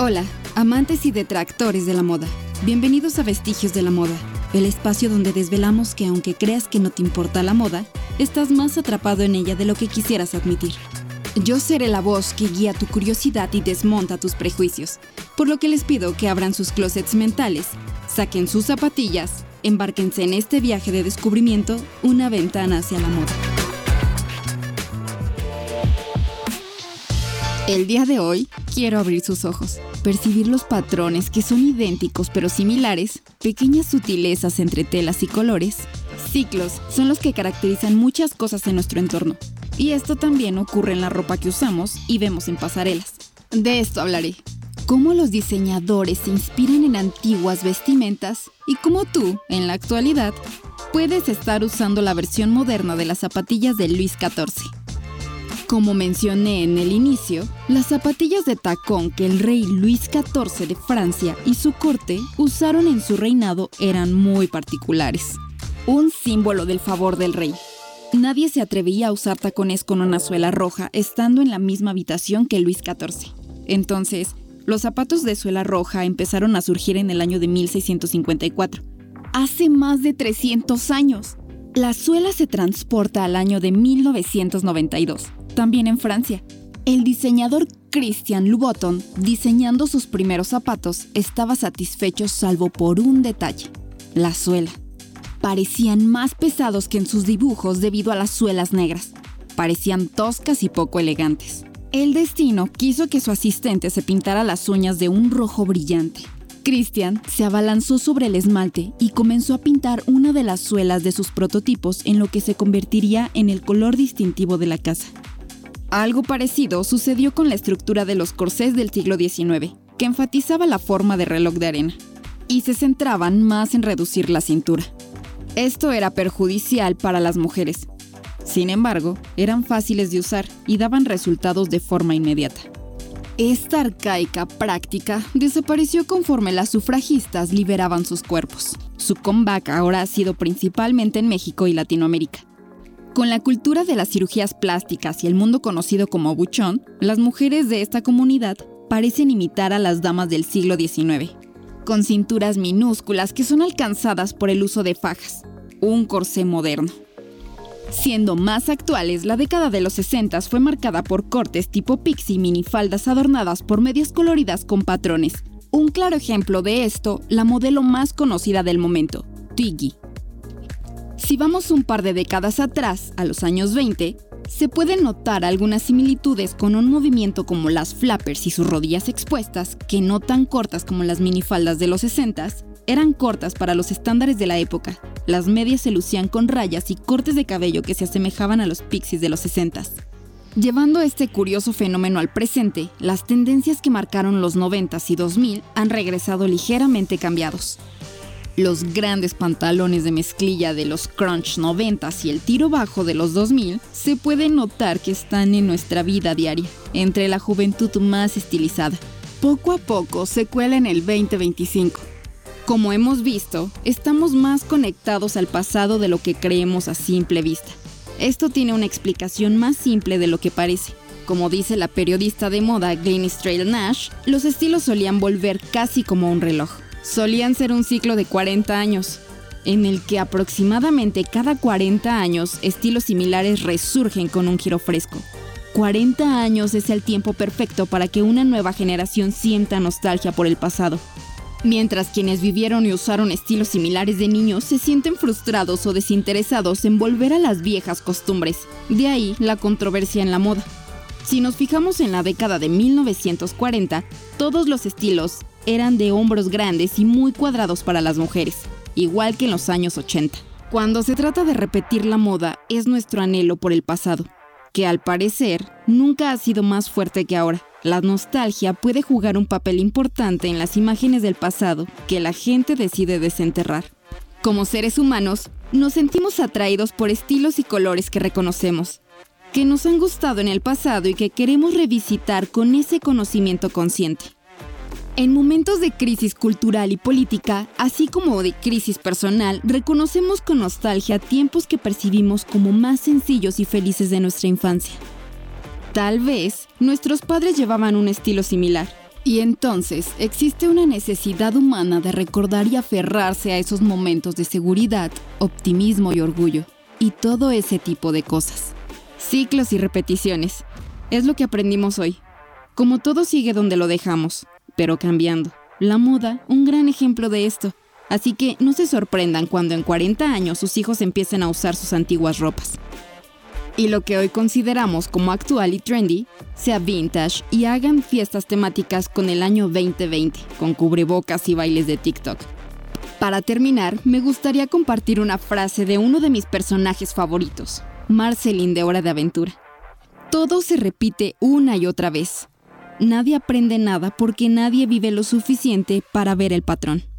Hola, amantes y detractores de la moda. Bienvenidos a Vestigios de la Moda, el espacio donde desvelamos que aunque creas que no te importa la moda, estás más atrapado en ella de lo que quisieras admitir. Yo seré la voz que guía tu curiosidad y desmonta tus prejuicios, por lo que les pido que abran sus closets mentales, saquen sus zapatillas, embárquense en este viaje de descubrimiento, una ventana hacia la moda. El día de hoy, quiero abrir sus ojos, percibir los patrones que son idénticos pero similares, pequeñas sutilezas entre telas y colores. Ciclos son los que caracterizan muchas cosas en nuestro entorno. Y esto también ocurre en la ropa que usamos y vemos en pasarelas. De esto hablaré. Cómo los diseñadores se inspiran en antiguas vestimentas y cómo tú, en la actualidad, puedes estar usando la versión moderna de las zapatillas de Luis XIV. Como mencioné en el inicio, las zapatillas de tacón que el rey Luis XIV de Francia y su corte usaron en su reinado eran muy particulares. Un símbolo del favor del rey. Nadie se atrevía a usar tacones con una suela roja estando en la misma habitación que Luis XIV. Entonces, los zapatos de suela roja empezaron a surgir en el año de 1654. Hace más de 300 años. La suela se transporta al año de 1992. También en Francia. El diseñador Christian Louboutin, diseñando sus primeros zapatos, estaba satisfecho salvo por un detalle: la suela. Parecían más pesados que en sus dibujos debido a las suelas negras. Parecían toscas y poco elegantes. El destino quiso que su asistente se pintara las uñas de un rojo brillante. Christian se abalanzó sobre el esmalte y comenzó a pintar una de las suelas de sus prototipos en lo que se convertiría en el color distintivo de la casa. Algo parecido sucedió con la estructura de los corsés del siglo XIX, que enfatizaba la forma de reloj de arena, y se centraban más en reducir la cintura. Esto era perjudicial para las mujeres. Sin embargo, eran fáciles de usar y daban resultados de forma inmediata. Esta arcaica práctica desapareció conforme las sufragistas liberaban sus cuerpos. Su comeback ahora ha sido principalmente en México y Latinoamérica. Con la cultura de las cirugías plásticas y el mundo conocido como buchón, las mujeres de esta comunidad parecen imitar a las damas del siglo XIX, con cinturas minúsculas que son alcanzadas por el uso de fajas, un corsé moderno. Siendo más actuales, la década de los 60 fue marcada por cortes tipo pixie y minifaldas adornadas por medias coloridas con patrones. Un claro ejemplo de esto, la modelo más conocida del momento, Twiggy. Si vamos un par de décadas atrás, a los años 20, se pueden notar algunas similitudes con un movimiento como las flappers y sus rodillas expuestas, que no tan cortas como las minifaldas de los 60s, eran cortas para los estándares de la época. Las medias se lucían con rayas y cortes de cabello que se asemejaban a los pixies de los 60s. Llevando este curioso fenómeno al presente, las tendencias que marcaron los 90s y 2000 han regresado ligeramente cambiados. Los grandes pantalones de mezclilla de los crunch 90s y el tiro bajo de los 2000 se pueden notar que están en nuestra vida diaria, entre la juventud más estilizada. Poco a poco se cuela en el 2025. Como hemos visto, estamos más conectados al pasado de lo que creemos a simple vista. Esto tiene una explicación más simple de lo que parece. Como dice la periodista de moda Glynis Trail-Nash, los estilos solían volver casi como un reloj. Solían ser un ciclo de 40 años, en el que aproximadamente cada 40 años estilos similares resurgen con un giro fresco. 40 años es el tiempo perfecto para que una nueva generación sienta nostalgia por el pasado. Mientras quienes vivieron y usaron estilos similares de niños se sienten frustrados o desinteresados en volver a las viejas costumbres. De ahí la controversia en la moda. Si nos fijamos en la década de 1940, todos los estilos eran de hombros grandes y muy cuadrados para las mujeres, igual que en los años 80. Cuando se trata de repetir la moda, es nuestro anhelo por el pasado, que al parecer nunca ha sido más fuerte que ahora. La nostalgia puede jugar un papel importante en las imágenes del pasado que la gente decide desenterrar. Como seres humanos, nos sentimos atraídos por estilos y colores que reconocemos, que nos han gustado en el pasado y que queremos revisitar con ese conocimiento consciente. En momentos de crisis cultural y política, así como de crisis personal, reconocemos con nostalgia tiempos que percibimos como más sencillos y felices de nuestra infancia. Tal vez nuestros padres llevaban un estilo similar, Y entonces existe una necesidad humana de recordar y aferrarse a esos momentos de seguridad, optimismo y orgullo, y todo ese tipo de cosas. Ciclos y repeticiones. Es lo que aprendimos hoy. Como todo sigue donde lo dejamos, pero cambiando. La moda, un gran ejemplo de esto. Así que no se sorprendan cuando en 40 años sus hijos empiecen a usar sus antiguas ropas. Y lo que hoy consideramos como actual y trendy, sea vintage y hagan fiestas temáticas con el año 2020, con cubrebocas y bailes de TikTok. Para terminar, me gustaría compartir una frase de uno de mis personajes favoritos, Marceline de Hora de Aventura. Todo se repite una y otra vez. Nadie aprende nada porque nadie vive lo suficiente para ver el patrón.